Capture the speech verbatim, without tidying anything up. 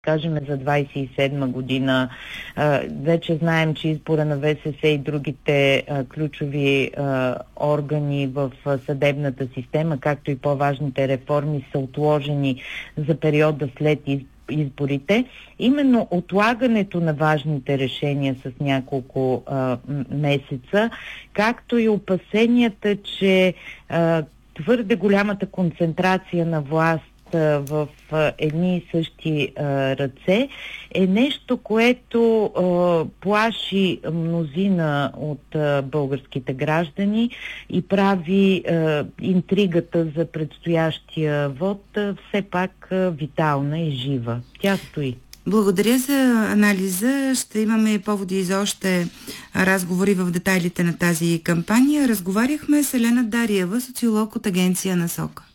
кажем за двадесет и седма година. Вече знаем, че избора на ВСС и другите ключови органи в съдебната система, както и по-важните реформи, са отложени за периода след изборите. Именно отлагането на важните решения с няколко а, месеца, както и опасенията, че а, твърде голямата концентрация на власт в едни и същи а, ръце е нещо, което а, плаши мнозина от а, българските граждани и прави а, интригата за предстоящия вод а, все пак а, витална и жива. Тя стои. Благодаря за анализа. Ще имаме поводи за още разговори в детайлите на тази кампания. Разговаряхме с Елена Дариева, социолог от агенция НАСОК.